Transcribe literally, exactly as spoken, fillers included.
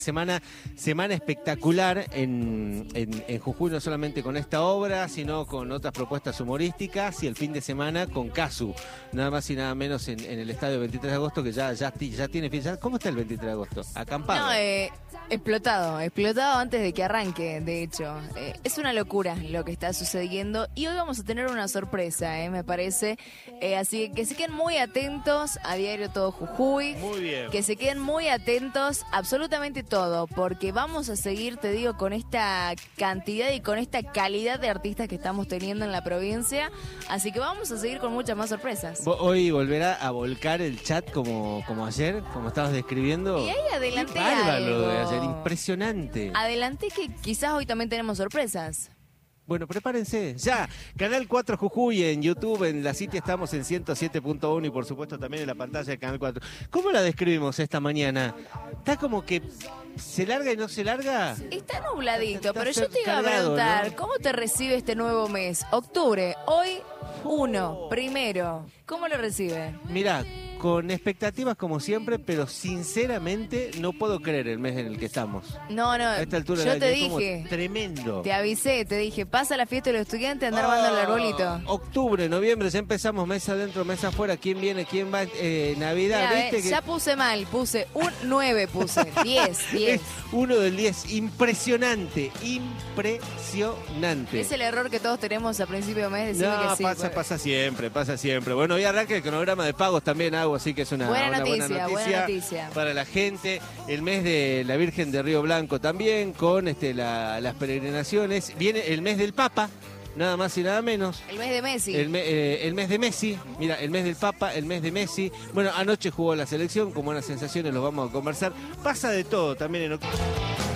Semana, semana espectacular en, en, en Jujuy, no solamente con esta obra, sino con otras propuestas humorísticas, y el fin de semana con Casu, nada más y nada menos en, en el estadio veintitrés de agosto, que ya, ya, ya tiene fin. ¿Cómo está el veintitrés de agosto? ¿Acampado? No, eh, explotado, explotado antes de que arranque, de hecho. Eh, es una locura lo que está sucediendo, y hoy vamos a tener una sorpresa, eh, me parece. Eh, así que se queden muy atentos a Diario Todo Jujuy. Muy bien. Que se queden muy atentos absolutamente todo, porque vamos a seguir, te digo, con esta cantidad y con esta calidad de artistas que estamos teniendo en la provincia, así que vamos a seguir con muchas más sorpresas. Hoy volverá a volcar el chat como, como ayer, como estabas describiendo. Y ahí adelanté Qué bárbaro algo. lo de ayer, impresionante. Adelanté que quizás hoy también tenemos sorpresas. Bueno, prepárense, ya, Canal cuatro Jujuy en YouTube, en la City estamos en ciento siete punto uno y por supuesto también en la pantalla de Canal cuatro. ¿Cómo la describimos esta mañana? Está como que se larga y no se larga. Está nubladito, Está pero yo te iba a cargado, preguntar, ¿no? ¿cómo te recibe este nuevo mes? Octubre, hoy uno, primero, ¿cómo lo recibe? Mirá, con expectativas como siempre, pero sinceramente no puedo creer el mes en el que estamos. No, no, A esta altura yo del te año es como dije, tremendo. te avisé, te dije, pasa la fiesta de los estudiantes, anda armando el arbolito. Octubre, noviembre, ya empezamos mes adentro, mes afuera. ¿Quién viene? ¿Quién va? Eh, Navidad, Mirá, ¿viste? eh, que... Ya puse mal, puse un nueve, puse diez, diez. Es uno del diez, impresionante, impresionante. Es el error que todos tenemos a principio de mes, decirme No, que sí. pasa, porque- pasa siempre, pasa siempre. Bueno, hoy arranca el cronograma de pagos también, hago, así que es una Buena una noticia, buena buena noticia noticia. para la gente. El mes de la Virgen de Río Blanco también, con este, la- las peregrinaciones. Viene el mes del Papa, nada más y nada menos. El mes de Messi. El, me- eh, el mes de Messi, mira, el mes del Papa, el mes de Messi. Bueno, anoche jugó la selección, con buenas sensaciones, los vamos a conversar. Pasa de todo también en octubre.